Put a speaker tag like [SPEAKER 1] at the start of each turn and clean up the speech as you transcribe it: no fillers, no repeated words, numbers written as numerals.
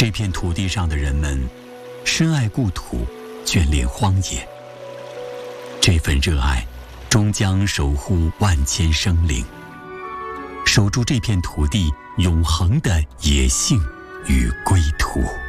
[SPEAKER 1] 这片土地上的人们深爱故土，眷恋荒野。这份热爱终将守护万千生灵，守住这片土地永恒的野性与归途。